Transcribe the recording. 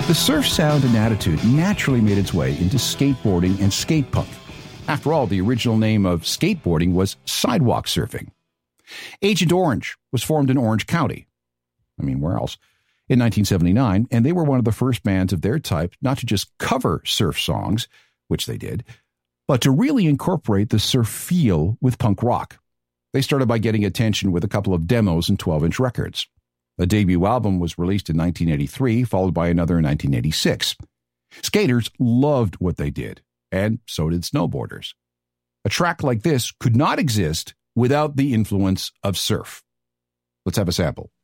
The surf sound and attitude naturally made its way into skateboarding and skate punk. After all, the original name of skateboarding was sidewalk surfing. Agent Orange was formed in Orange County. I mean, where else? In 1979, and they were one of the first bands of their type not to just cover surf songs, which they did, but to really incorporate the surf feel with punk rock. They started by getting attention with a couple of demos and 12-inch records. A debut album was released in 1983, followed by another in 1986. Skaters loved what they did, and so did snowboarders. A track like this could not exist without the influence of surf. Let's have a sample.